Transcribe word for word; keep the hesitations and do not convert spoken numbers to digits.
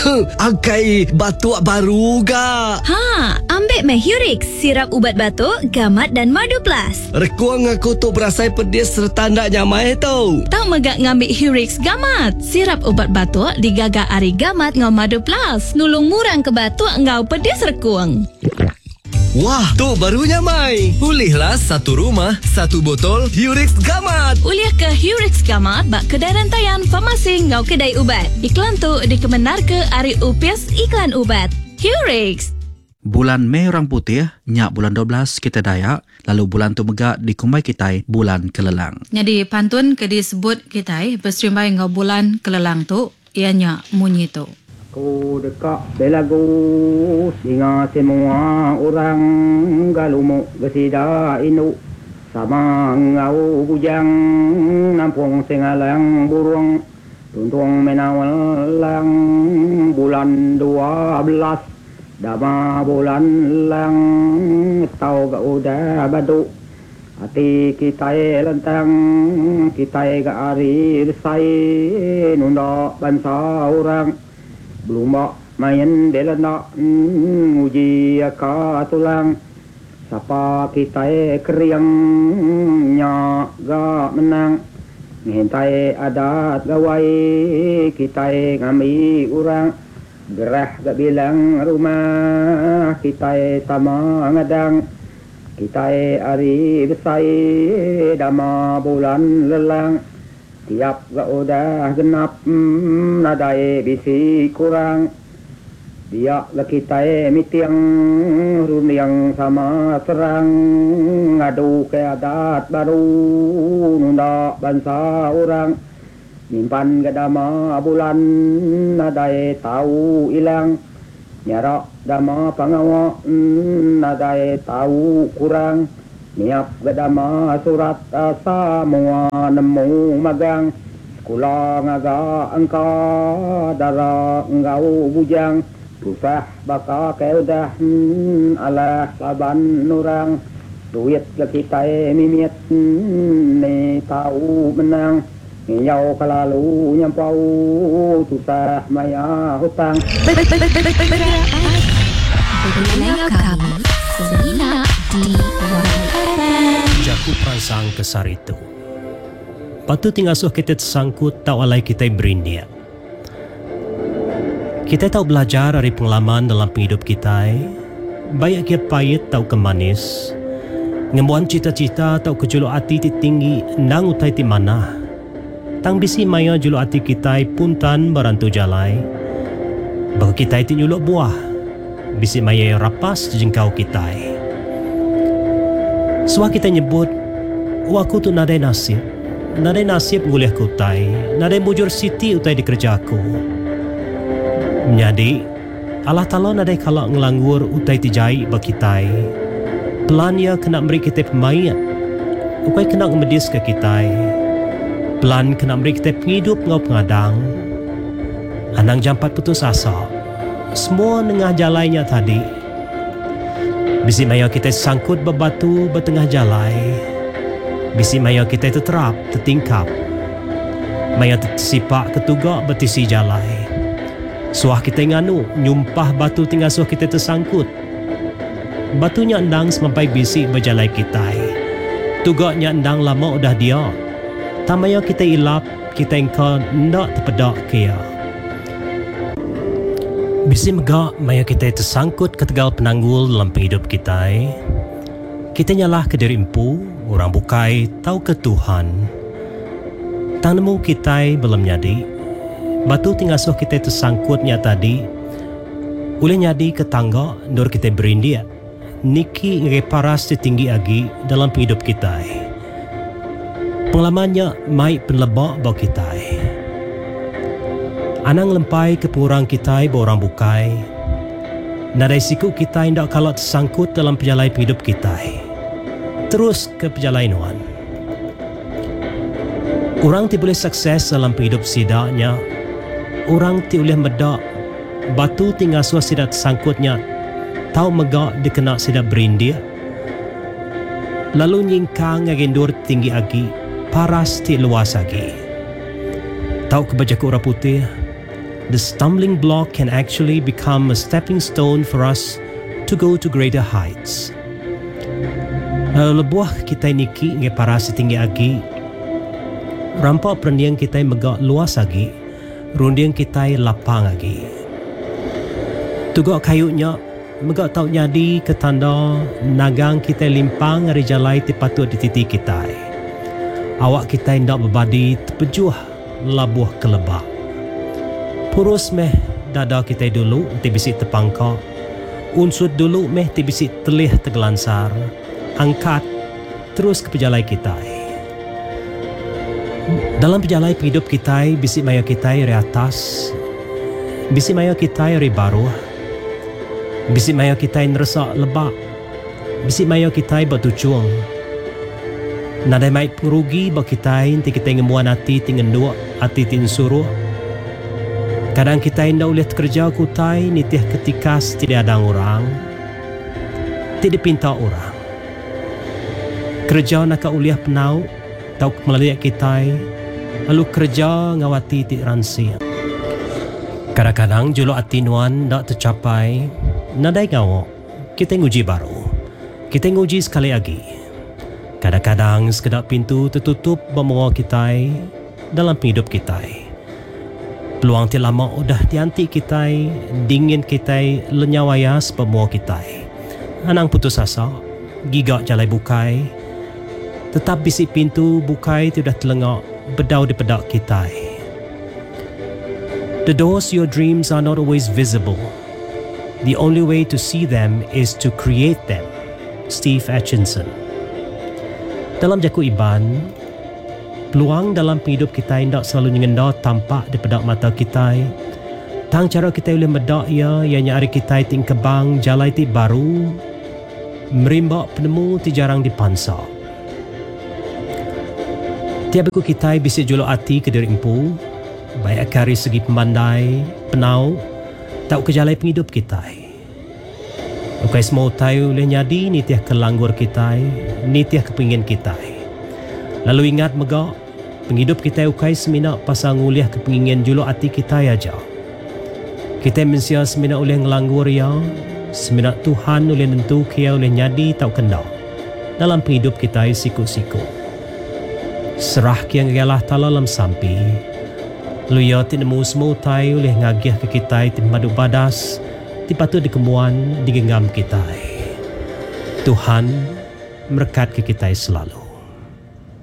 Angkai batuk baru ga. Ha, ambil Mahurix, sirap ubat batuk, gamat dan madu plus. Rekuang aku tu berasai pedis serta ndak nyamai tau. Tak megak ngambil Hurix gamat, sirap ubat batuk digagak ari gamat ngau madu plus. Nulung murang ke batuk ngau pedis rekuang. Wah, tu barunya Mai. Pulihlah satu rumah, satu botol Hurix Gamat. Uliah ke Hurix Gamat bak kedai rantaian farmasi ngau kedai ubat. Iklan tu dikebenar ke Ari Upis Iklan Ubat. Hurix. Bulan Mei orang putih, nyak bulan dua belas kita Dayak, lalu bulan tu megak di Kumbai Kitai bulan Kelelang. Jadi pantun ke disebut Kitai berserimbai ngau bulan Kelelang tu, ianya munyi tu. Ku dekat belagu singa semua orang galumu gesida inu sama ngau bujang nampung sengalang burung tuntung menawalang bulan dua belas dama bulan lang tau ga udah badu hati kita lentang kita ga ari resai nunda bansa orang belum main belanda uji ka tulang sapa kita keriangnya ga menang ngintai adat gawai kita ngami orang gerah ga bilang rumah kita tama ngadang kita ari besai dama bulan lelang tiap ga udah genap hmm, nadai bisi kurang dia la kita mitiang runiang sama serang ngadu ke adat baru nunda bangsa orang nyimpan gadama bulan nadai tahu ilang nyara dama pangawa hmm, nadai tahu kurang niap gadama surat asa mua nemu magang sekolah ngaga engka dara engau bujang susah baka keudah hmm, alah saban nurang duit ke kita mimiet hmm, ni tahu menang ngiyau kelalu nyampau susah maya hutang Berenang kami Serina di Jaku perangsang kesar itu. Patut tingasuh kita tersangkut tak walai kita berindia. Kita tahu belajar dari pengalaman dalam hidup kita. Banyak kia pahit tahu kemanis. Ngembuan cita-cita tahu kejuluk hati ti tinggi nang utai ti mana. Tang bisi maya juluk hati kita puntan barantu jalai. Bagi kita ti nyuluk buah. Bisi maya rapas jengkau kita. Suah kita nyebut, waku tu nadai nasib. Nadai nasib nguliah ku utai. Nadai mujur siti utai di kerjaku. Jadi, Allah Ta'ala nadai kalak ngelanggur utai tijai bakitai. Pelan ia kena beri kita pemain. Ukai kena ngemedis ke kita. Pelan kena beri kita penghidup ngau pengadang. Anang jampat putus asa. Semua nengah jalannya tadi. Bisi maya kita sangkut berbatu bertengah jalai. Bisi maya kita terterap, tertingkap. Maya tersipak ketugak bertisi jalai. Suah kita nganu, nyumpah batu tinggal suah kita tersangkut. Batunya endang semampai bisi berjalai kita. Tugaknya endang lama udah dia. Tamaya kita ilap, kita engkau ndak terpedak kia. Bisi megak maya kita tersangkut ke tegal penanggul dalam hidup kita. Kita nyalah ke diri empu, orang bukai, tahu ke Tuhan. Tang nemu kita belum nyadi. Batu tinggal suh kita tersangkutnya tadi. Boleh nyadi ke tangga, dor kita berindia. Niki ngeparas setinggi agi dalam hidup kita. Pengalamannya mai penlebak bagi kita. Anang lempai ke pengurang kita borang bukai. Nadai siku kita hendak kalau tersangkut dalam perjalanan hidup kita. Terus ke perjalanan. Orang ti boleh sukses dalam hidup sidaknya. Orang ti boleh medak. Batu tinggal suah sidak tersangkutnya. Tahu megak dikena sidak berindia. Lalu nyingkang ngagendur tinggi agi. Paras ti luas agi. Tahu kebajaku orang putih. the stumbling block can actually become a stepping stone for us to go to greater heights. Lebuah kita niki nge para setinggi agi, rampak perendiang kita megak luas agi, rundiang kita lapang agi. Tugak kayunya megak tau nyadi ketanda nagang kita limpang hari jalai tipatut di titik kita. Awak kita hendak berbadi terpejuh labuh kelebak. Purus meh dada kita dulu tibisi terpangkak. Unsur dulu meh tibisi telih tergelansar. Angkat terus ke pejalai kita. Dalam pejalai hidup kita, bisi maya kita dari atas, bisi maya kita dari baru, bisi maya kita ngerasa lebak, bisi maya kita bertujuan. Nadai mai pengerugi bagi kita inti kita ngemuan hati tinggal dua hati tin suruh. Kadang kita indah ulihat kerja kutai nitiah ketika tidak ada orang, tidak pinta orang. Kerja nak uliah penau, tau melalui kita, lalu kerja ngawati ti ransi. Kadang-kadang jolo ati nuan dak tercapai, nadai ngawak, kita nguji baru, kita nguji sekali lagi. Kadang-kadang sekedar pintu tertutup bermula kita dalam hidup kita. Peluang ti lama udah dianti kita, dingin kita lenyawayas bermula kita. Anang putus asa, gigak jalai bukai, tetap bisik pintu bukai tidak telengak bedau di pedak kita. The doors to your dreams are not always visible. The only way to see them is to create them. Steve Atchison. Dalam jaku iban, peluang dalam hidup kita tidak selalu nyengenda tampak di pedak mata kita. Tang cara kita boleh medak ia, ianya hari kita ting kebang jalai ti baru, merimbak penemu ti jarang dipansak. Tiap aku kita bisa jolo hati ke diri empu, baik dari segi pemandai, penau, tak kejalai penghidup kita. Ukai semua tahu oleh nyadi nitiah kelanggur kita, nitiah kepingin kita. Lalu ingat megak, penghidup kita ukai semina pasang uliah kepingin jolo hati kita aja. Kita mensia semina oleh ngelanggur ya, semina Tuhan oleh nentu kia oleh nyadi tak kenal dalam penghidup kita siku-siku. Serah kiang galah tala lam sampi. Luya tinemu semua tai oleh ngagiah ke kita tim madu badas, tipatu dikemuan digenggam kita. Tuhan berkat ke kita selalu.